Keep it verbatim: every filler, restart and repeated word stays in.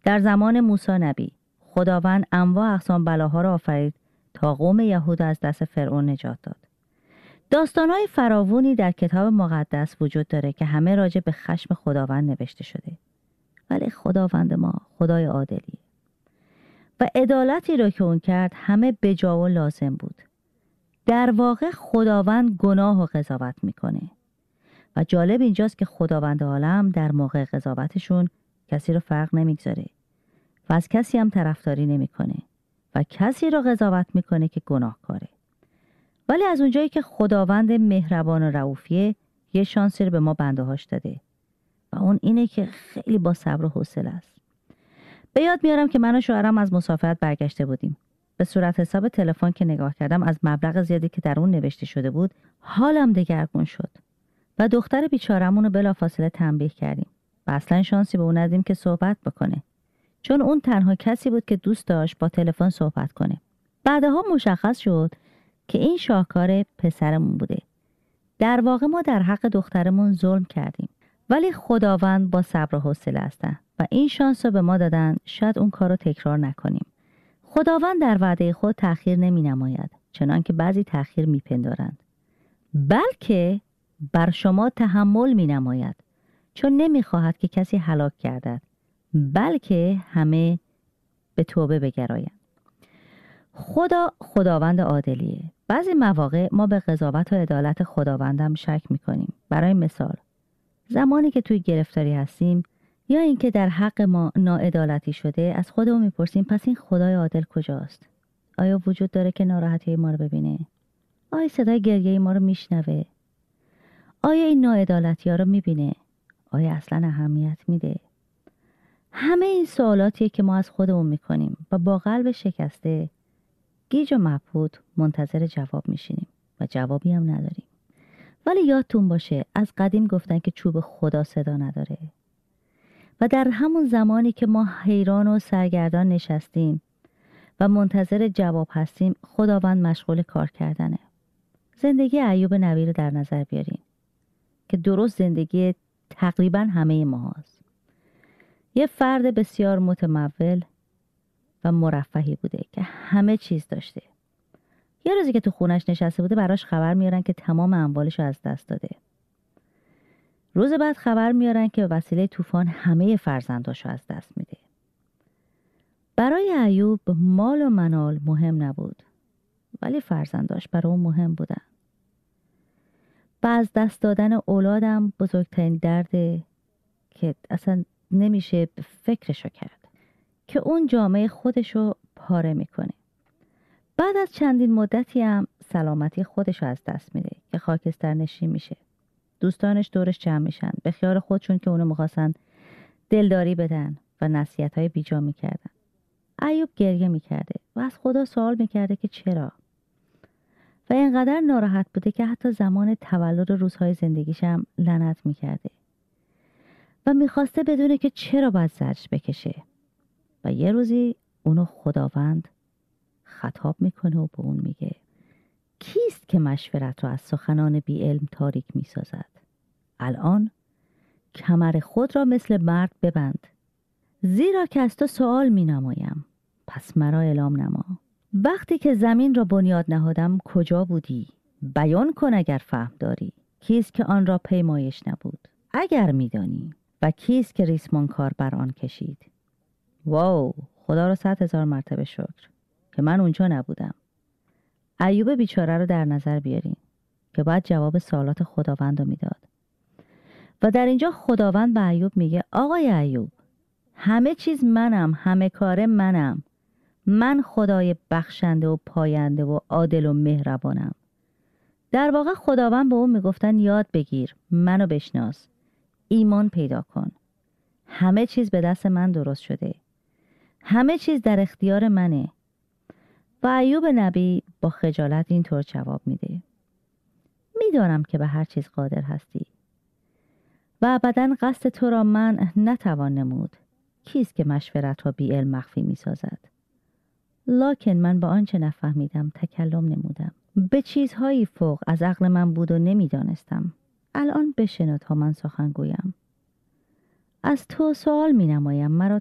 در زمان موسی نبی خداوند انواع اقسام بلاها را آفرید تا قوم یهود از دست فرعون نجات داد. داستان‌های فراوانی در کتاب مقدس وجود داره که همه راجع به خشم خداوند نوشته شده. ولی خداوند ما خدای عادلیه و عدالتی را که اون کرد همه بجا و لازم بود. در واقع خداوند گناه و قضاوت میکنه و جالب اینجاست که خداوند عالم در موقع قضاوتشون کسی رو فرق نمیگذاره و از کسی هم طرفداری نمیکنه و کسی رو قضاوت میکنه که گناهکاره. ولی از اونجایی که خداوند مهربان و رئوفیه یه شانسی رو به ما بنده هاش داده و اون اینه که خیلی با صبر و حوصله است. به یاد میارم که من و شوهرم از مسافرت برگشته بودیم. به صورت حساب تلفن که نگاه کردم از مبلغ زیادی که در اون نوشته شده بود حالم دگرگون شد و دختر بیچارمون رو بلافاصله تنبیه کردیم و اصلا شانسی به اون ندیم که صحبت بکنه، چون اون تنها کسی بود که دوست داشت با تلفن صحبت کنه. بعدها مشخص شد که این شاهکار پسرمون بوده. در واقع ما در حق دخترمون ظلم کردیم، ولی خداوند با صبر و حوصله هستن و این شانس رو به ما دادن شاید اون کار رو تکرار نکنیم. خداوند در وعده خود تأخیر نمی نماید، چنان که بعضی تأخیر می پندارند، بلکه بر شما تحمل می نماید، چون نمی خواهد که کسی هلاک گردد، بلکه همه به توبه بگرایند. خدا خداوند عادلیه. بعضی مواقع ما به قضاوت و عدالت خداوندم شک می کنیم. برای مثال زمانی که توی گرفتاری هستیم یا اینکه در حق ما ناعدالتی شده از خودمون میپرسیم پس این خدای عادل کجاست؟ آیا وجود داره که ناراحتی ما رو ببینه؟ آیا صدای گریه ما رو میشنوه؟ آیا این ناعدالتی ها رو میبینه؟ آیا اصلا اهمیت میده؟ همه این سوالاتیه که ما از خودمون میکنیم و با قلب شکسته گیج و مبهوت منتظر جواب میشینیم و جوابی هم نداریم. ولی یادتون باشه از قدیم گفتن که چوب خدا صدا نداره و در همون زمانی که ما حیران و سرگردان نشستیم و منتظر جواب هستیم خداوند مشغول کار کردنه. زندگی ایوب نبی رو در نظر بیارین که درست زندگی تقریبا همه ما هست. یه فرد بسیار متمول و مرفهی بوده که همه چیز داشته. یه روزی که تو خونش نشسته بوده براش خبر میارن که تمام اموالش رو از دست داده. روز بعد خبر میارن که به وسیله طوفان همه فرزنداشو از دست میده. برای ایوب مال و منال مهم نبود، ولی فرزنداش برای اون مهم بودن. و از دست دادن اولادم بزرگترین درده که اصلا نمیشه فکرشو کرد که اون جامعه خودشو پاره میکنه. بعد از چندین مدتی هم سلامتی خودشو از دست میده که خاکستر نشین میشه. دوستانش دورش جمع میشن به خیال خودشون که اونو میخواستن دلداری بدن و نصیحت‌های بیجا میکردن. ایوب گریه میکرده و از خدا سوال میکرده که چرا؟ و اینقدر ناراحت بوده که حتی زمان تولد و روزهای زندگیش هم لعنت میکرده و میخواسته بدونه که چرا باید زجر بکشه. و یه روزی اونو خداوند خطاب میکنه و به اون میگه کیست که مشورت رو از سخنان بی علم تاریک میسازد؟ الان کمر خود را مثل مرد ببند، زیرا که از تو سؤال می نمایم، پس مرا اعلام نما. وقتی که زمین را بنیاد نهادم کجا بودی؟ بیان کن اگر فهم داری. کیست که آن را پیمایش نبود اگر می دانی؟ و کیست که ریسمان کار بر آن کشید؟ واو، خدا را صد هزار مرتبه شکر که من اونجا نبودم. ایوب بیچاره رو در نظر بیارین که باید جواب سوالات خداوند رو میداد. و در اینجا خداوند به ایوب میگه آقای ایوب، همه چیز منم، همه کار منم. من خدای بخشنده و پاینده و عادل و مهربانم. در واقع خداوند به اون میگفتن یاد بگیر، منو بشناس، ایمان پیدا کن. همه چیز به دست من درست شده. همه چیز در اختیار منه. و ایوب نبی با خجالت اینطور جواب میده میدانم که به هر چیز قادر هستی و ابداً قصد تو را من نتوان نمود. کیست که مشورت را بی علم مخفی می سازد؟ لکن من با آنچه نفهمیدم تکلم نمودم. به چیزهایی فوق از عقل من بود و نمیدانستم. الان بشنو تا من سخن گویم. از تو سوال می نمایم، مرا